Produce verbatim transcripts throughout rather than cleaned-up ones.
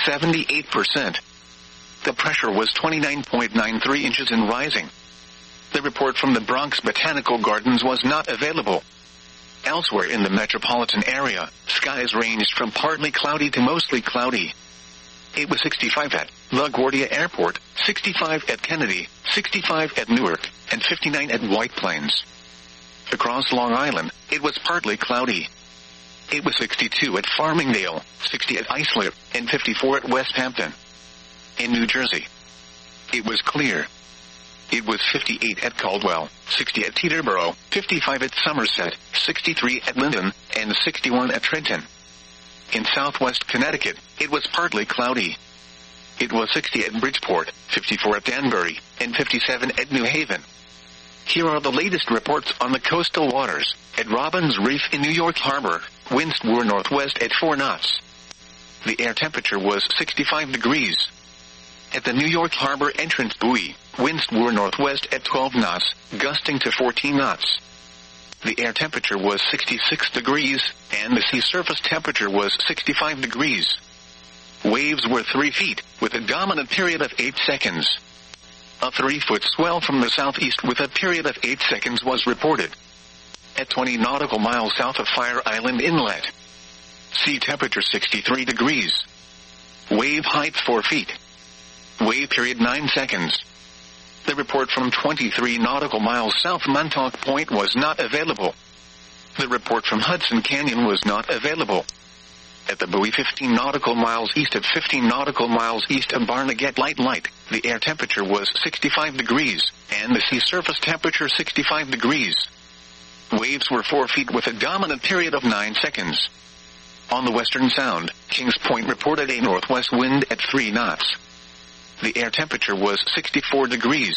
seventy-eight percent. The pressure was twenty-nine point nine three inches and rising. The report from the Bronx Botanical Gardens was not available. Elsewhere in the metropolitan area, skies ranged from partly cloudy to mostly cloudy. It was sixty-five at LaGuardia Airport, sixty-five at Kennedy, sixty-five at Newark, and fifty-nine at White Plains. Across Long Island, it was partly cloudy. It was sixty-two at Farmingdale, sixty at Islip, and fifty-four at West Hampton. In New Jersey, it was clear. It was fifty-eight at Caldwell, sixty at Teterboro, fifty-five at Somerset, sixty-three at Linden, and sixty-one at Trenton. In southwest Connecticut, it was partly cloudy. It was sixty at Bridgeport, fifty-four at Danbury, and fifty-seven at New Haven. Here are the latest reports on the coastal waters. At Robbins Reef in New York Harbor, winds were northwest at four knots. The air temperature was sixty-five degrees. At the New York Harbor entrance buoy, winds were northwest at twelve knots, gusting to fourteen knots. The air temperature was sixty-six degrees, and the sea surface temperature was sixty-five degrees. Waves were three feet, with a dominant period of eight seconds. A three-foot swell from the southeast with a period of eight seconds was reported. At twenty nautical miles south of Fire Island Inlet, sea temperature sixty-three degrees. Wave height four feet. Wave period nine seconds. The report from twenty-three nautical miles south Montauk Point was not available. The report from Hudson Canyon was not available. At the buoy fifteen nautical miles east of fifteen nautical miles east of Barnegat Light Light, the air temperature was sixty-five degrees, and the sea surface temperature sixty-five degrees. Waves were four feet with a dominant period of nine seconds. On the Western Sound, Kings Point reported a northwest wind at three knots. The air temperature was sixty-four degrees.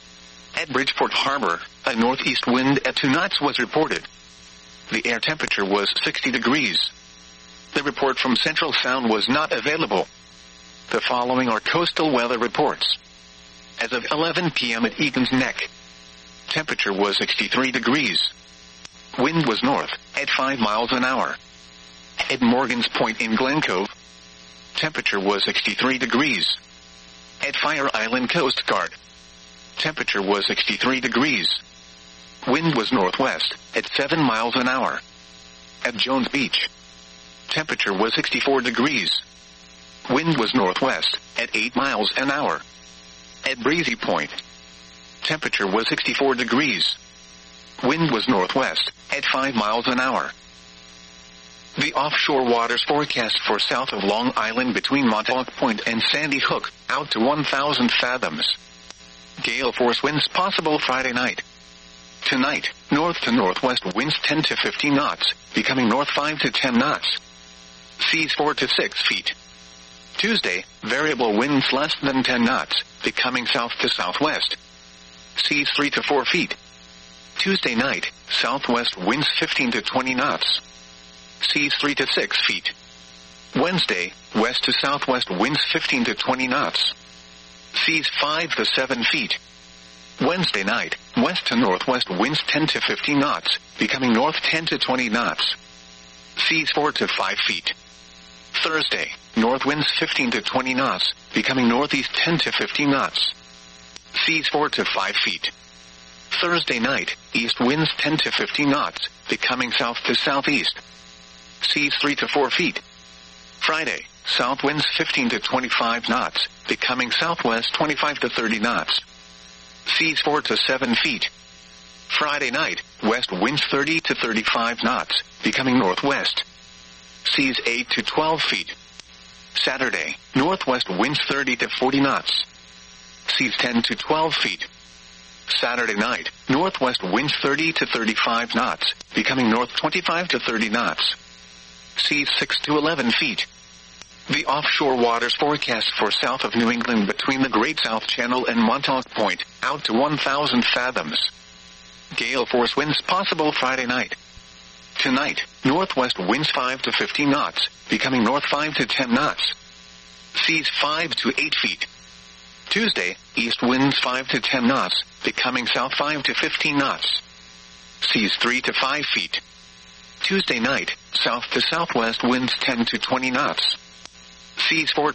At Bridgeport Harbor, a northeast wind at two knots was reported. The air temperature was sixty degrees. The report from Central Sound was not available. The following are coastal weather reports. As of eleven p.m. at Egan's Neck, temperature was sixty-three degrees. Wind was north, at five miles an hour. At Morgan's Point in Glen Cove, temperature was sixty-three degrees. At Fire Island Coast Guard, temperature was sixty-three degrees. Wind was northwest, at seven miles an hour. At Jones Beach, temperature was sixty-four degrees. Wind was northwest, at eight miles an hour. At Breezy Point, temperature was sixty-four degrees. Wind was northwest, at five miles an hour. The offshore waters forecast for south of Long Island between Montauk Point and Sandy Hook, out to one thousand fathoms. Gale force winds possible Friday night. Tonight, north to northwest winds ten to fifteen knots, becoming north five to ten knots. Seas four to six feet. Tuesday, variable winds less than ten knots, becoming south to southwest. Seas three to four feet. Tuesday night, southwest winds fifteen to twenty knots. Seas three to six feet. Wednesday, west to southwest winds fifteen to twenty knots. Seas five to seven feet. Wednesday night, west to northwest winds ten to fifteen knots, becoming north ten to twenty knots. Seas four to five feet. Thursday, north winds fifteen to twenty knots, becoming northeast ten to fifteen knots. Seas four to five feet. Thursday night, east winds ten to fifteen knots, becoming south to southeast. Seas three to four feet. Friday, south winds fifteen to twenty-five knots, becoming southwest twenty-five to thirty knots. Seas four to seven feet. Friday night, west winds thirty to thirty-five knots, becoming northwest. Seas eight to twelve feet. Saturday, northwest winds thirty to forty knots. Seas ten to twelve feet. Saturday night, northwest winds thirty to thirty-five knots, becoming north twenty-five to thirty knots. Seas six to eleven feet. The offshore waters forecast for south of New England between the Great South Channel and Montauk Point, out to one thousand fathoms. Gale force winds possible Friday night. Tonight, northwest winds five to fifteen knots, becoming north five to ten knots. Seas five to eight feet. Tuesday, east winds five to ten knots, becoming south five to fifteen knots. Seas three to five feet. Tuesday night, south to southwest winds ten to twenty knots. Seas four